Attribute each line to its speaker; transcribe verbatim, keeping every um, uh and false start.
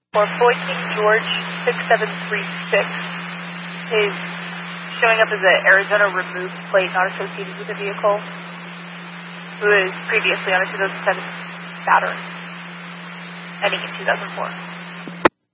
Speaker 1: For Boy King George six seven three six is showing up as an Arizona removed plate not associated with the vehicle, who is previously on a two thousand seven Saturn, ending in two thousand four.